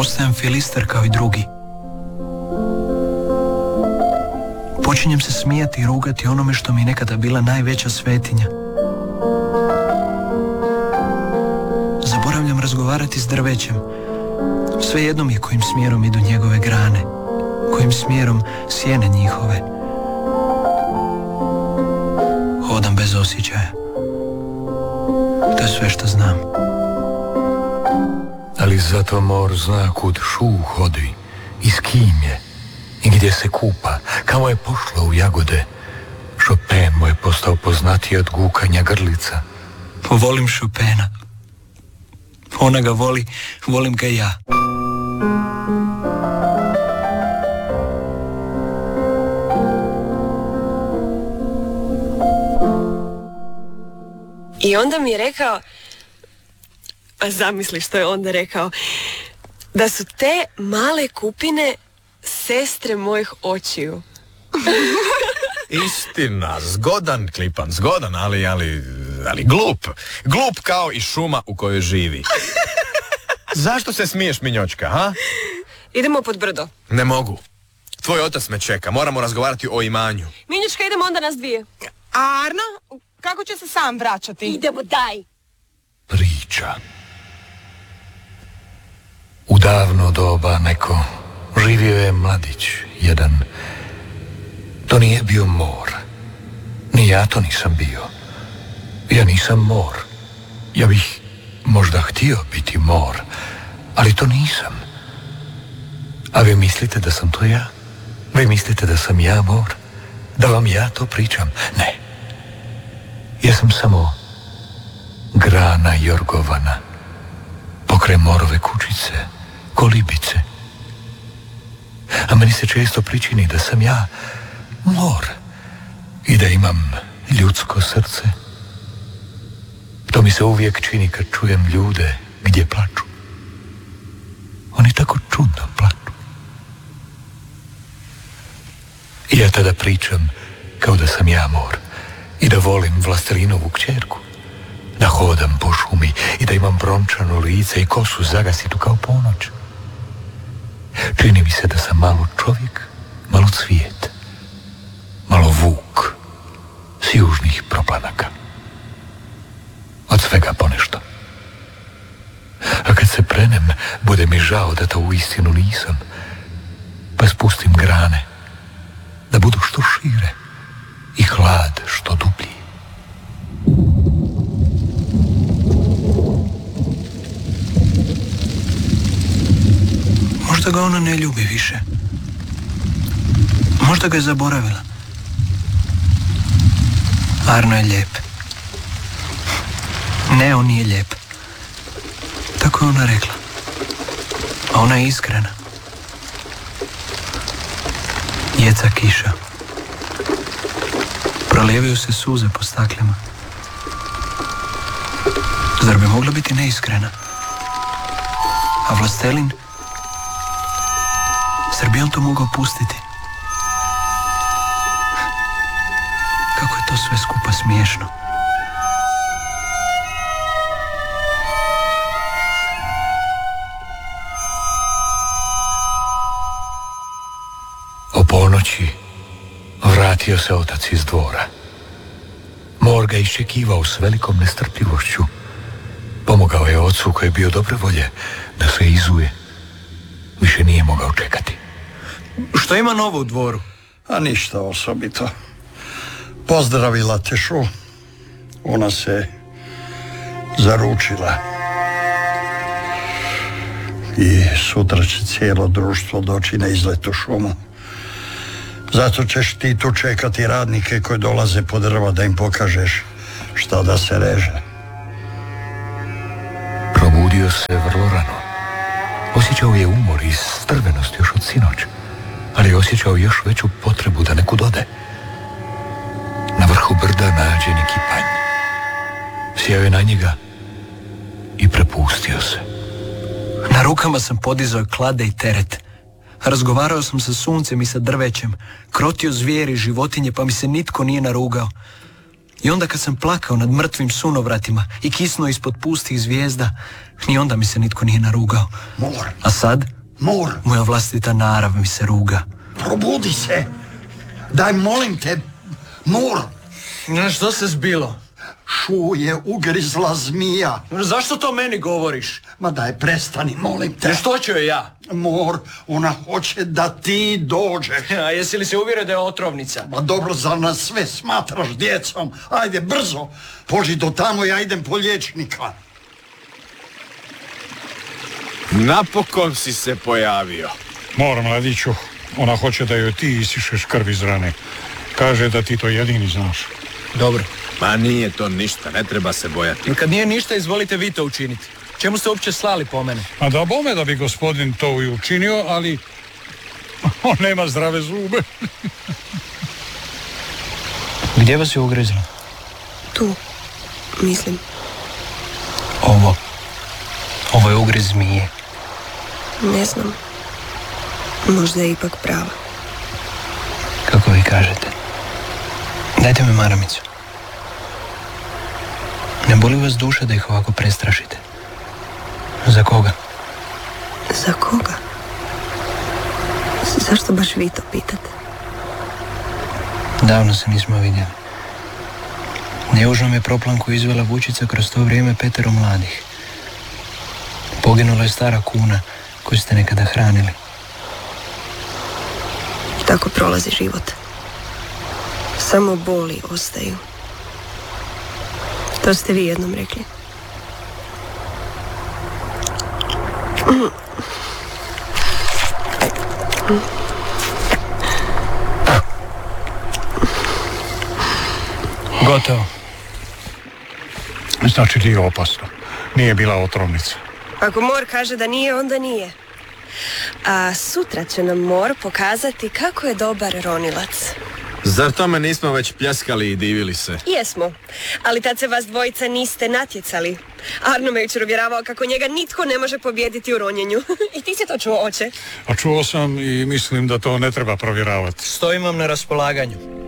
Postajem filister kao i drugi. Počinjem se smijati i rugati onome što mi je nekada bila najveća svetinja. Zaboravljam razgovarati s drvećem. Svejedno mi je kojim smjerom idu njegove grane, kojim smjerom sjene njihove. Hodam bez osjećaja. To je sve što znam. Ali zato mor zna kud šu hodi i s kim je i gdje se kupa, kao je pošlo u jagode. Chopin mu je postao poznatiji od gukanja grlica. Volim Chopina. Ona ga voli, volim ga ja. I onda mi je rekao, a zamisli što je onda rekao, da su te male kupine sestre mojih očiju. Istina, zgodan klipan, zgodan, ali glup. Glup kao i šuma u kojoj živi. Zašto se smiješ, Minjočka, ha? Idemo pod brdo. Ne mogu. Tvoj otac me čeka, moramo razgovarati o imanju. Minjočka, idemo onda nas dvije. Arno, kako će se sam vraćati? Idemo, daj. Priča. U davno doba neko živio je mladić jedan. To nije bio mor. Ni ja to nisam bio. Ja nisam mor. Ja bih možda htio biti mor, ali to nisam. A vi mislite da sam to ja? Vi mislite da sam ja mor? Da vam ja to pričam? Ne. Ja sam samo grana jorgovana pokraj morove kućice, kolibice. A meni se često pričini da sam ja mor i da imam ljudsko srce. To mi se uvijek čini kad čujem ljude gdje plaču. Oni tako čudno plaču. I ja tada pričam kao da sam ja mor i da volim Vlastelinovu kćerku, da hodam po šumi i da imam brončano lice i kosu zagasitu kao ponoć. Čini mi se da sam malo čovjek, malo cvijet, malo vuk s južnih proplanaka. Od svega ponešto. A kad se prenem, bude mi žao da to uistinu nisam, pa spustim grane, da budu što šire i hlad što dublji. Možda ga ona ne ljubi više. Možda ga je zaboravila. Arno je lijep. Ne, on nije lijep. Tako je ona rekla. A ona je iskrena. Jeca kiša. Prolijevaju se suze po staklima. Zar bi mogla biti neiskrena? A Vlastelin? Zar bi on to mogao pustiti? Kako je to sve skupa smiješno. O ponoći vratio se otac iz dvora. Mor ga iščekivao s velikom nestrpljivošću. Pomogao je ocu koji je bio dobre volje da se izuje. Više nije mogao čekati. Što ima novo u dvoru? A ništa osobito. Pozdravila te Šu. Ona se zaručila. I sutra će cijelo društvo doći na izlet u šumu. Zato ćeš ti tu čekati radnike koji dolaze po drva da im pokažeš šta da se reže. Probudio se vrlo rano. Osjećao je umor i strvenost još od sinoć, ali je osjećao još veću potrebu da nekud ode. Na vrhu brda nađe neki panj. Sjeo je na njega i prepustio se. Na rukama sam podizao klade i teret. Razgovarao sam sa suncem i sa drvećem, krotio zvijeri i životinje, pa mi se nitko nije narugao. I onda kad sam plakao nad mrtvim sunovratima i kisnuo ispod pustih zvijezda, ni onda mi se nitko nije narugao. Mor, A sad? Mor, Moja vlastita narav mi se ruga. probudi se. Daj, molim te, Mor. Što se zbilo? Šu je ugrizla zmija. Zašto to meni govoriš? Ma daj, prestani, molim te. Što ću joj ja? Mor, ona hoće da ti dođeš. A jesi li se uvjerio da je otrovnica? Ma dobro, za nas sve smatraš djecom. Ajde, brzo, pođi do tamo, ja idem po liječnika. Napokon si se pojavio. Moram, mladiću, ona hoće da joj ti isišeš krv iz rane. Kaže da ti to jedini znaš. Dobro. Ma nije to ništa, ne treba se bojati. Kad nije ništa, izvolite vi to učiniti. Čemu ste uopće slali po mene? A da bome da bi gospodin to i učinio, ali on nema zdrave zube. Gdje vas je ugrizla? Tu, mislim. Ovo je ugriz zmije. Ne znam. Možda je ipak prava. Kako vi kažete? Dajte mi maramicu. Ne boli vas duša da ih ovako prestrašite? Za koga? Za koga? Zašto baš vi to pitate? Davno se nismo vidjeli. Nejužno me proplanku izvela vučica kroz to vrijeme 5 mladih. Poginula je stara kuna koju ste nekada hranili. Tako prolazi život. Samo boli ostaju. To ste vi jednom rekli. Gotovo. Znači nije opasno. Nije bila otrovnica. Ako Mor kaže da nije, onda nije. A sutra će nam Mor pokazati kako je dobar ronilac. Zar tome nismo već pljeskali i divili se? Jesmo, ali tad se vas dvojica niste natjecali. Arno me jučer uvjeravao kako njega nitko ne može pobijediti u ronjenju. I ti si to čuo, oče? A čuo sam i mislim da to ne treba provjeravati. Stojim vam na raspolaganju.